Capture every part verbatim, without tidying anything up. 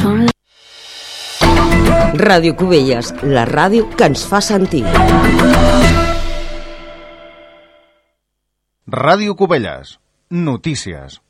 Són... Ràdio Cubelles, la ràdio que ens fa sentir. Ràdio Cubelles, notícies.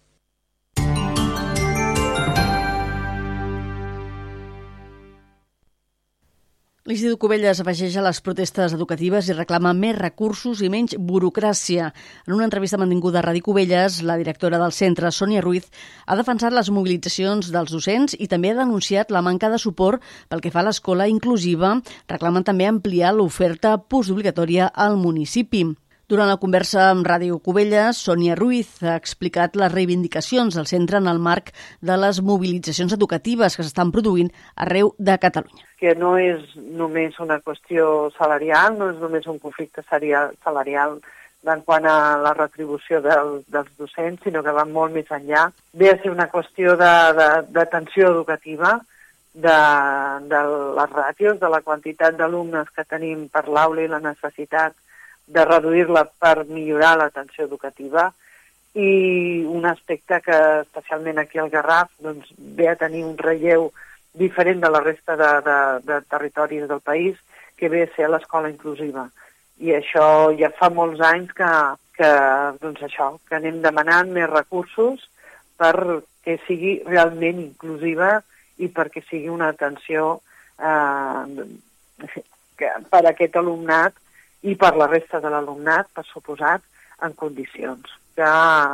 L'Institut Cubelles afegeix a les protestes educatives i reclama més recursos i menys burocràcia. En una entrevista mantinguda a Ràdio Cubelles, la directora del centre, Sònia Ruiz, ha defensat les mobilitzacions dels docents i també ha denunciat la manca de suport pel que fa a l'escola inclusiva. Reclamen també ampliar l'oferta postobligatòria al municipi. Durant la conversa amb Ràdio Cubelles, Sònia Ruiz ha explicat les reivindicacions del centre en el marc de les mobilitzacions educatives que s'estan produint arreu de Catalunya. Que no és només una qüestió salarial, no és només un conflicte salarial en quant a la retribució del, dels docents, sinó que va molt més enllà. Ve a ser una qüestió d'atenció educativa, de, de les ràtios, de la quantitat d'alumnes que tenim per l'aula i la necessitat de reduir-la per millorar l'atenció educativa, i un aspecte que especialment aquí al Garraf doncs, ve a tenir un relleu diferent de la resta de, de, de territoris del país, que ve a ser l'escola inclusiva. I això ja fa molts anys que, que, doncs això, que anem demanant més recursos perquè sigui realment inclusiva i perquè sigui una atenció eh, que, per a aquest alumnat i per la resta de l'alumnat, per suposat, en condicions. Que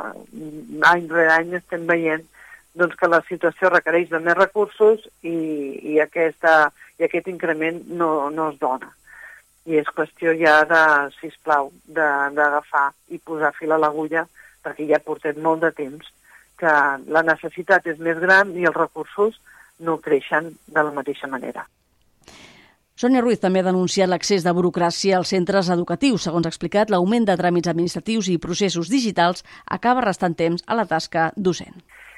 any rere any estem veient doncs, que la situació requereix de més recursos i, i, aquesta, i aquest increment no, no es dona. I és qüestió ja de, sisplau, d'agafar i posar fil a l'agulla, perquè ja portem molt de temps que la necessitat és més gran i els recursos no creixen de la mateixa manera. Sònia Ruiz també ha denunciat l'accés de burocràcia als centres educatius. Segons ha explicat, l'augment de tràmits administratius i processos digitals acaba restant temps a la tasca docent.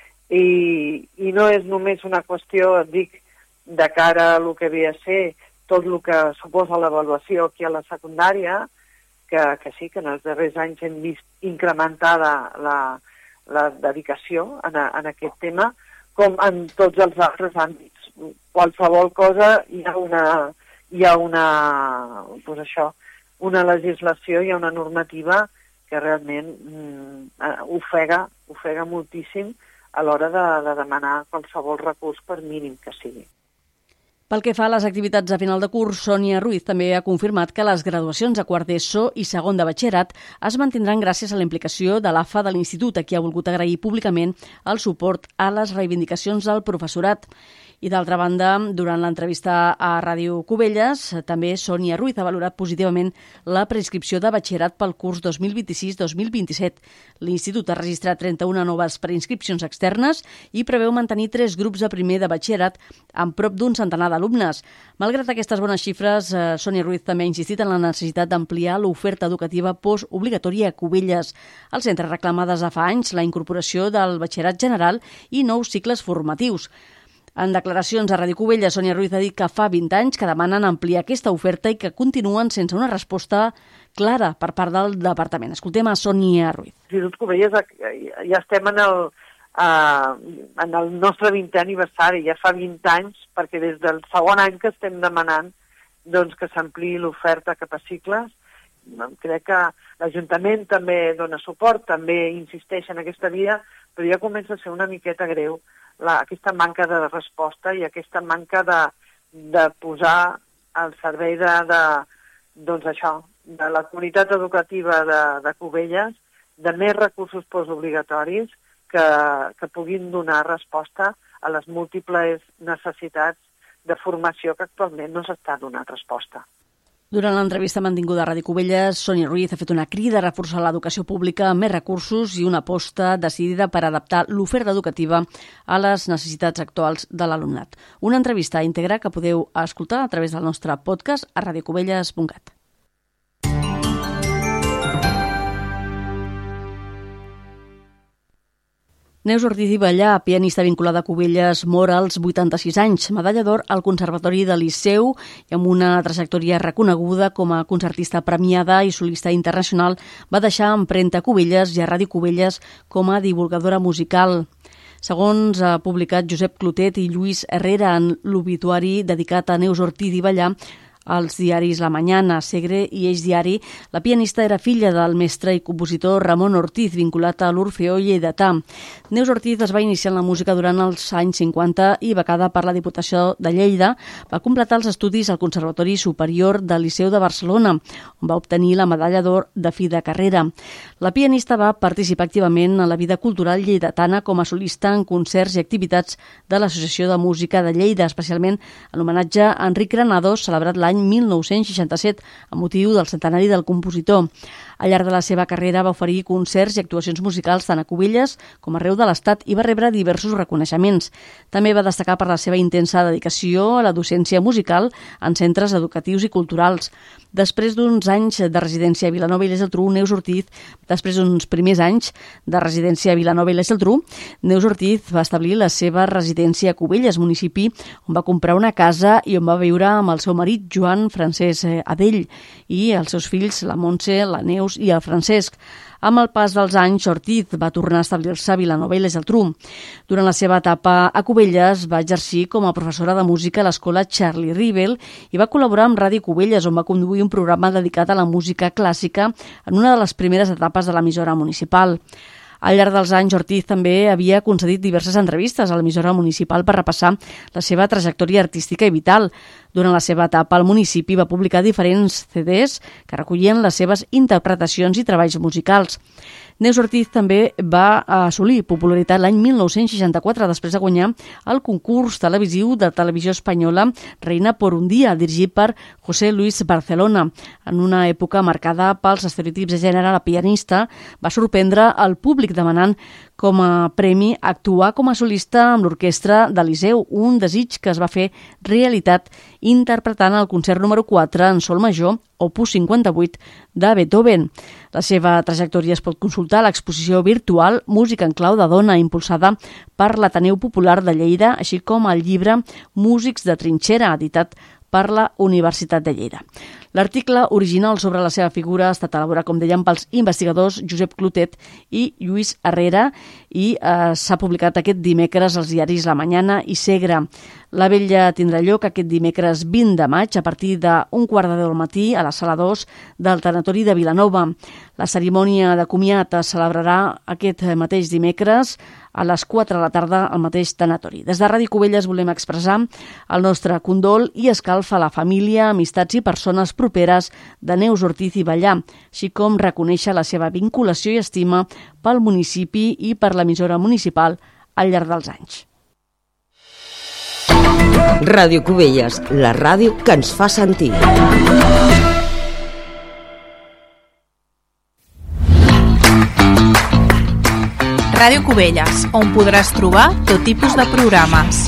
I, i no és només una qüestió, et dic, de cara a el que ve a ser tot el que suposa l'avaluació aquí a la secundària, que, que sí, que en els darrers anys hem vist incrementada la, la dedicació en, a, en aquest tema, com en tots els altres àmbits. Qualsevol cosa hi ha una... hi ha una, doncs això, una legislació, hi ha una normativa que realment mm, ofega, ofega moltíssim a l'hora de, de demanar qualsevol recurs per mínim que sigui. Pel que fa a les activitats a final de curs, Sònia Ruiz també ha confirmat que les graduacions a quart d'ESO i segon de batxillerat es mantindran gràcies a la implicació de l'A F A de l'Institut, a qui ha volgut agrair públicament el suport a les reivindicacions del professorat. I d'altra banda, durant l'entrevista a Ràdio Cubelles, també Sònia Ruiz ha valorat positivament la preinscripció de batxillerat pel curs dos mil vint-i-sis dos mil vint-i-set. L'Institut ha registrat trenta-una noves preinscripcions externes i preveu mantenir tres grups de primer de batxillerat amb prop d'un centenar d'alumnes. Malgrat aquestes bones xifres, Sònia Ruiz també ha insistit en la necessitat d'ampliar l'oferta educativa postobligatòria a Cubelles. El centre reclama des de fa anys la incorporació del batxillerat general i nous cicles formatius. En declaracions a Ràdio Cubelles, Sònia Ruiz ha dit que fa vint anys que demanen ampliar aquesta oferta i que continuen sense una resposta clara per part del departament. Escoltem a Sònia Ruiz. L'Institut Cubelles ja estem en el, uh, en el nostre vintè aniversari, ja fa vint anys, perquè des del segon any que estem demanant doncs, que s'ampliï l'oferta cap a cicles. Crec que l'Ajuntament també dona suport, també insisteix en aquesta via, però ja comença a ser una miqueta greu La, aquesta manca de resposta i aquesta manca de, de posar al servei de, de, doncs això, de la comunitat educativa de, de Cubelles, de més recursos postobligatoris que, que puguin donar resposta a les múltiples necessitats de formació que actualment no s'està donant resposta. Durant l'entrevista mantinguda a Ràdio Cubelles, Sònia Ruiz ha fet una crida a reforçar l'educació pública amb més recursos i una aposta decidida per adaptar l'oferta educativa a les necessitats actuals de l'alumnat. Una entrevista íntegra que podeu escoltar a través del nostre podcast a radiocubelles punt cat. Neus Ortiz i Ballà, pianista vinculada a Cubelles, mor als vuitanta-sis anys, medalla d'or al Conservatori del Liceu i amb una trajectòria reconeguda com a concertista premiada i solista internacional, va deixar empremta a Cubelles i a Ràdio Cubelles com a divulgadora musical. Segons ha publicat Josep Clotet i Lluís Herrera en l'obituari dedicat a Neus Ortiz i Vallà, als diaris La Mañana, Segre i Eix Diari, la pianista era filla del mestre i compositor Ramon Ortiz, vinculat a l'Orfeó lleidatà. Neus Ortiz es va iniciar en la música durant els anys cinquanta i, becada per la Diputació de Lleida, va completar els estudis al Conservatori Superior del Liceu de Barcelona, on va obtenir la medalla d'or de fi de carrera. La pianista va participar activament en la vida cultural lleidatana com a solista en concerts i activitats de l'Associació de Música de Lleida, especialment en homenatge a Enric Granados, celebrat l'any mil nou-cents seixanta-set, amb motiu del centenari del compositor. Al llarg de la seva carrera va oferir concerts i actuacions musicals tant a Cubelles com arreu de l'Estat i va rebre diversos reconeixements. També va destacar per la seva intensa dedicació a la docència musical en centres educatius i culturals. Després d'uns anys de residència a Vilanova i la Geltrú, Neus Ortiz, després d'uns primers anys de residència a Vilanova i la Geltrú, Neus Ortiz va establir la seva residència a Cubelles, municipi on va comprar una casa i on va viure amb el seu marit, Joan Francesc Adell, i els seus fills, la Montse, la Neus i el Francesc. Amb el pas dels anys, Ortiz va tornar a establir-se a Vilanova i la Geltrú. Durant la seva etapa a Cubelles va exercir com a professora de música a l'escola Charlie Rivel i va col·laborar amb Ràdio Cubelles, on va conduir un programa dedicat a la música clàssica en una de les primeres etapes de l'emissora municipal. Al llarg dels anys, Ortiz també havia concedit diverses entrevistes a l'emissora municipal per repassar la seva trajectòria artística i vital. Durant la seva etapa al municipi va publicar diferents C Ds que recollien les seves interpretacions i treballs musicals. Neus Ortiz també va assolir popularitat l'any mil nou-cents seixanta-quatre després de guanyar el concurs televisiu de Televisió Espanyola Reina por un día, dirigit per José Luis Barcelona. En una època marcada pels estereotips de gènere, la pianista va sorprendre el públic demanant com a premi actuar com a solista amb l'orquestra de Liceu, un desig que es va fer realitat interpretant el concert número quatre en sol major, opus cinquanta-vuit, de Beethoven. La seva trajectòria es pot consultar a l'exposició virtual Música en clau de dona, impulsada per l'Ateneu Popular de Lleida, així com el llibre Músics de trinxera, editat per la Universitat de Lleida. L'article original sobre la seva figura ha estat elaborat, com dèiem, pels investigadors Josep Clotet i Lluís Herrera i eh, s'ha publicat aquest dimecres als diaris La Mañana i Segre. La vetlla tindrà lloc aquest dimecres vint de maig a partir d'un quart de deu del matí a la sala dos del Tanatori de Vilanova. La cerimònia de comiat es celebrarà aquest mateix dimecres a les quatre de la tarda al mateix tanatori. Des de Ràdio Cubelles volem expressar el nostre condol i escalf a la família, amistats i persones properes de Neus Ortiz i Vallà, així com reconèixer la seva vinculació i estima pel municipi i per l'emissora municipal al llarg dels anys. Ràdio Cubelles, la ràdio que ens fa sentir. Ràdio Cubelles, on podràs trobar tot tipus de programes.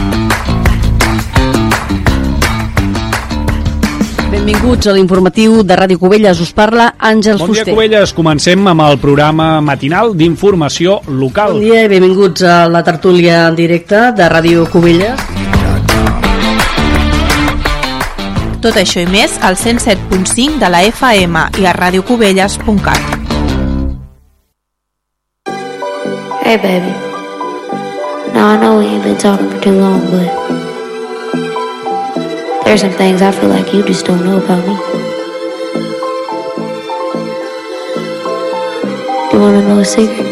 Benvinguts a l'informatiu de Ràdio Cubelles. Us parla Àngels Fuster. Bon dia, Cubelles. Comencem amb el programa matinal d'informació local. Bon dia i benvinguts a la tertúlia en directe de Ràdio Cubelles. Tot això i més al cent set punt cinc de la F M i a radiocubelles punt cat. Hey baby, now I know we ain't been talking for too long, but there's some things I feel like you just don't know about me. You wanna know a secret?